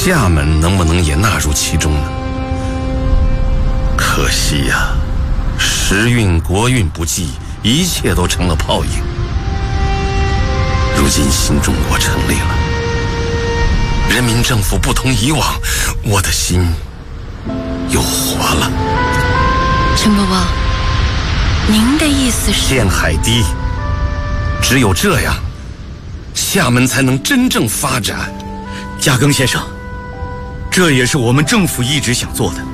厦门能不能也纳入其中呢？可惜呀，时运国运不济，一切都成了泡影。如今新中国成立了，人民政府不同以往，我的心又活了。 陈伯伯，您的意思是？ 陷海堤，只有这样，厦门才能真正发展。 嘉庚先生，这也是我们政府一直想做的。